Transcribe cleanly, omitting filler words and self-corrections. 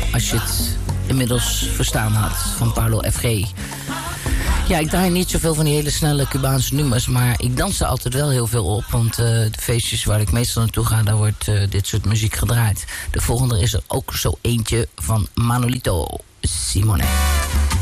als je het inmiddels verstaan had, van Paulo F.G. Ja, ik draai niet zoveel van die hele snelle Cubaanse nummers, maar ik dans er altijd wel heel veel op. Want de feestjes waar ik meestal naartoe ga, daar wordt dit soort muziek gedraaid. De volgende is er ook zo eentje van Manolito Simone.